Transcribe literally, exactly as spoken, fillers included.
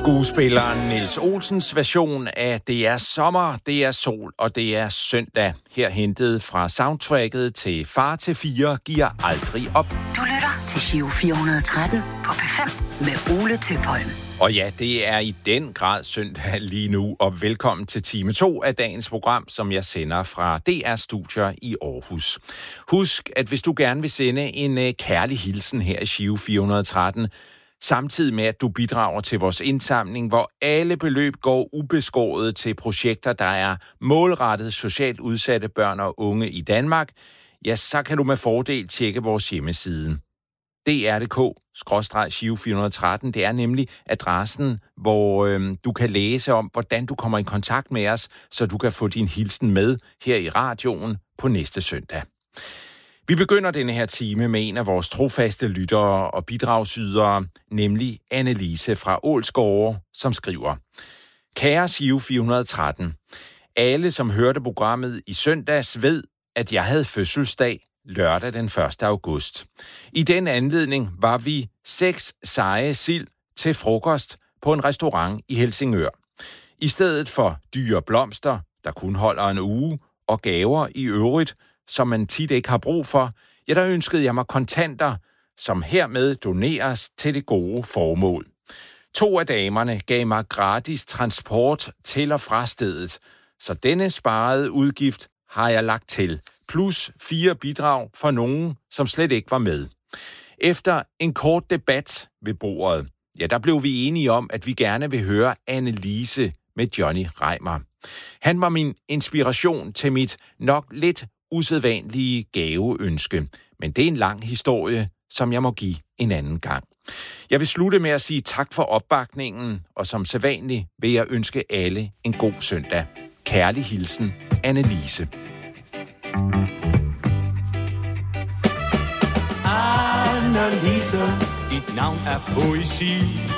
Skuespilleren Niels Olsens version af Det er sommer, det er sol og det er søndag. Her hentet fra soundtracket til Far til fire giver aldrig op. Du lytter til Giro fire hundrede tretten på P fem med Ole Tøpholm. Og ja, det er i den grad søndag lige nu, og velkommen til time to af dagens program, som jeg sender fra D R-studier i Aarhus. Husk, at hvis du gerne vil sende en kærlig hilsen her i Giro fire hundrede tretten, samtidig med, at du bidrager til vores indsamling, hvor alle beløb går ubeskåret til projekter, der er målrettet socialt udsatte børn og unge i Danmark, ja, så kan du med fordel tjekke vores hjemmeside. D R punktum d k skråstreg Giro fire hundrede tretten, det er nemlig adressen, hvor øhm, du kan læse om, hvordan du kommer i kontakt med os, så du kan få din hilsen med her i radioen på næste søndag. Vi begynder denne her time med en af vores trofaste lyttere og bidragsydere, nemlig Annelise fra Ålsgårde, som skriver: Kære Giro fire hundrede tretten, alle som hørte programmet i søndags ved, at jeg havde fødselsdag lørdag den første august. I den anledning var vi seks seje sild til frokost på en restaurant i Helsingør. I stedet for dyre blomster, der kun holder en uge, og gaver i øvrigt, som man tit ikke har brug for, ja, der ønskede jeg mig kontanter, som hermed doneres til det gode formål. To af damerne gav mig gratis transport til og fra stedet, så denne sparede udgift har jeg lagt til, plus fire bidrag for nogen, som slet ikke var med. Efter en kort debat ved bordet, ja, der blev vi enige om, at vi gerne vil høre Annelise med Johnny Reimer. Han var min inspiration til mit nok lidt usædvanlige gaveønske, men det er en lang historie, som jeg må give en anden gang. Jeg vil slutte med at sige tak for opbakningen, og som sædvanligt vil jeg ønske alle en god søndag. Kærlig hilsen, Annelise. Annelise, dit navn er poesi.